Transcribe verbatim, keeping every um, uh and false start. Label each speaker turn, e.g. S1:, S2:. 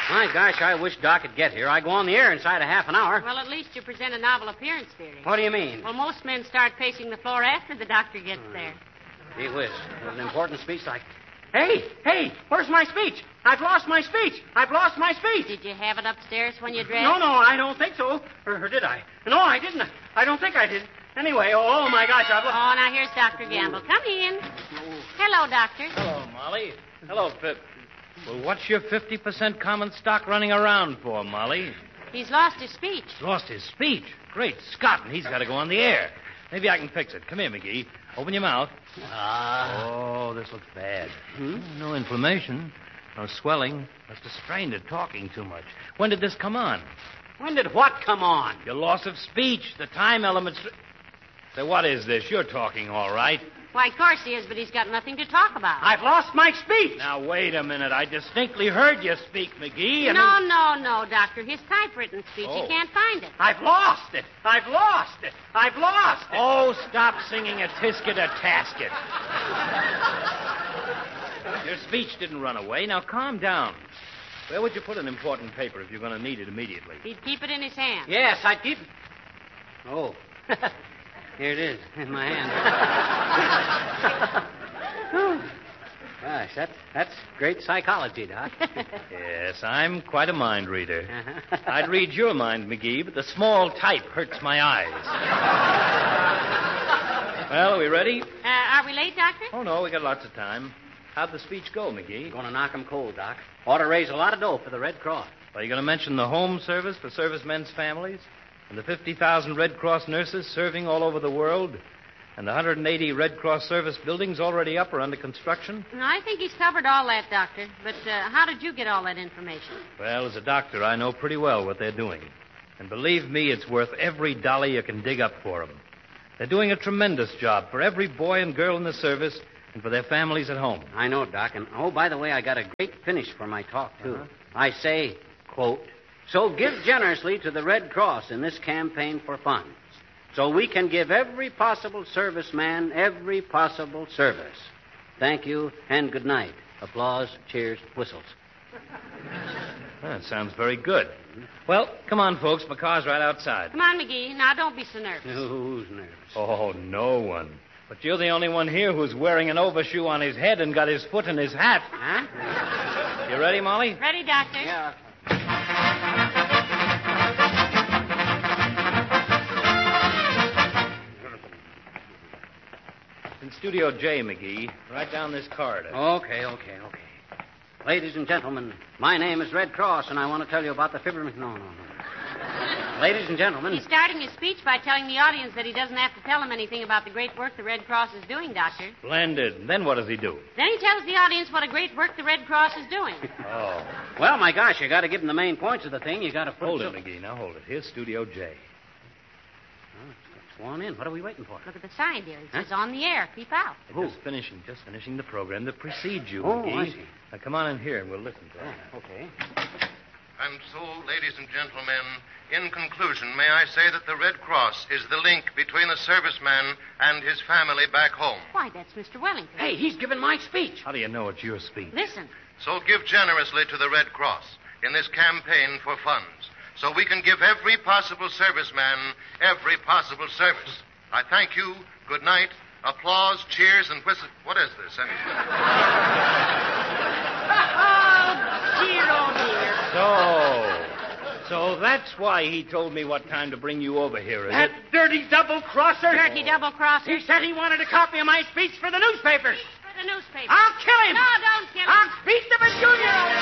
S1: My gosh, I wish Doc would get here. I go on the air inside a half an hour.
S2: Well, at least you present a novel appearance theory.
S1: What do you mean?
S2: Well, most men start pacing the floor after the doctor gets
S1: Hmm.
S2: there.
S1: Gee whiz. With an important speech like... Hey, hey, where's my speech? I've lost my speech. I've lost my speech.
S2: Did you have it upstairs when you dressed?
S1: No, no, I don't think so. Or, or did I? No, I didn't. I don't think I did. Anyway, oh, oh my gosh, I've lost...
S2: Oh, now here's Doctor Gamble. Come in. Hello, Doctor.
S3: Hello, Molly. Hello, Pip. Well, what's your fifty percent common stock running around for, Molly?
S2: He's lost his speech.
S3: Lost his speech. Great Scott, and he's got to go on the air. Maybe I can fix it. Come here, McGee. Open your mouth.
S1: Ah.
S3: Oh, this looks bad.
S1: Hmm?
S3: No inflammation. No swelling. Must have strained it talking too much. When did this come on?
S1: When did what come on?
S3: Your loss of speech. The time elements... Say, what is this? You're talking all right.
S2: Why, of course he is, but he's got nothing to talk about.
S1: I've lost my speech.
S3: Now, wait a minute. I distinctly heard you speak, McGee. And...
S2: No, no, no, Doctor. His typewritten speech.
S3: Oh.
S2: He can't find it.
S1: I've lost it. I've lost it. I've lost it.
S3: Oh, stop singing a tisket a tasket. Your speech didn't run away. Now, calm down. Where would you put an important paper if you're going to need it immediately?
S2: He'd keep it in his hand.
S1: Yes, I'd keep... Oh. Here it is, in my hand. Gosh, that, that's great psychology, Doc.
S3: Yes, I'm quite a mind reader.
S1: Uh-huh.
S3: I'd read your mind, McGee, but the small type hurts my eyes. Well, are we ready?
S2: Uh, are we late, Doctor?
S3: Oh, no, we got lots of time. How'd the speech go, McGee?
S1: Going to knock 'em cold, Doc. Ought to raise a lot of dough for the Red Cross.
S3: Are you going to mention the home service for servicemen's families? And the fifty thousand Red Cross nurses serving all over the world? And the one hundred eighty Red Cross service buildings already up or under construction?
S2: No, I think he's covered all that, Doctor. But uh, how did you get all that information?
S3: Well, as a doctor, I know pretty well what they're doing. And believe me, it's worth every dollar you can dig up for them. They're doing a tremendous job for every boy and girl in the service and for their families at home.
S1: I know, Doc. And, oh, by the way, I got a great finish for my talk, too.
S3: Uh-huh.
S1: I say, quote, so give generously to the Red Cross in this campaign for funds, so we can give every possible serviceman every possible service. Thank you and good night. Applause, cheers, whistles.
S3: That sounds very good. Well, come on, folks. My car's right outside.
S2: Come on, McGee. Now, don't be so nervous.
S1: Who's nervous?
S3: Oh, no one. But you're the only one here who's wearing an overshoe on his head and got his foot in his hat.
S1: Huh?
S3: You ready, Molly?
S2: Ready, Doctor?
S1: Yeah.
S3: In Studio J, McGee. Right down this corridor.
S1: Okay, okay, okay. Ladies and gentlemen, my name is Red Cross, and I want to tell you about the fibromin... No, no, no. Ladies and gentlemen...
S2: He's starting his speech by telling the audience that he doesn't have to tell them anything about the great work the Red Cross is doing, Doctor.
S3: Splendid. Then what does he do?
S2: Then he tells the audience what a great work the Red Cross is doing.
S3: Oh.
S1: Well, my gosh, you got to give them the main points of the thing. You got to put...
S3: Hold
S1: so-
S3: it, McGee. Now hold it. Here's Studio J.
S1: Oh, it's sworn in. What are we waiting for?
S2: Look at the sign, dear. It
S1: Huh?
S2: says on the air. Keep out.
S3: They're Just finishing, just finishing the program that precedes you,
S1: Oh,
S3: McGee.
S1: I see.
S3: Now come on in here and we'll listen to it.
S1: Oh, okay.
S4: And so, ladies and gentlemen, in conclusion, may I say that the Red Cross is the link between the serviceman and his family back home.
S2: Why, that's Mister Wellington.
S1: Hey, he's giving my speech.
S3: How do you know it's your speech?
S2: Listen.
S4: So give generously to the Red Cross in this campaign for funds, so we can give every possible serviceman every possible service. I thank you. Good night. Applause, cheers, and whistle. What is this?
S2: Oh, dear, oh, dear.
S3: So, so that's why he told me what time to bring you over here, is
S1: That
S3: it?
S1: dirty double-crosser.
S2: Dirty double-crosser.
S1: He said he wanted a copy of my speech for the newspapers.
S2: For the newspaper.
S1: I'll kill him.
S2: No, don't kill him.
S1: I'll beat the Junior.